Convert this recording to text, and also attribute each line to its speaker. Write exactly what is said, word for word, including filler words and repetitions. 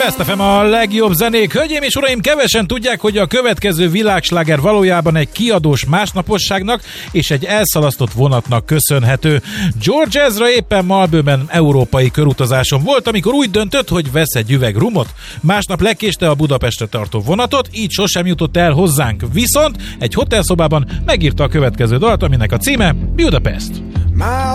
Speaker 1: Best ef em a legjobb zenék. Hölgyeim és uraim, kevesen tudják, hogy a következő világsláger valójában egy kiadós másnaposságnak és egy elszalasztott vonatnak köszönhető. George Ezra éppen Malmöben európai körutazáson volt, amikor úgy döntött, hogy vesz egy üveg rumot. Másnap lekéste a Budapestre tartó vonatot, így sosem jutott el hozzánk. Viszont egy hotelszobában megírta a következő dalt, aminek a címe Budapest.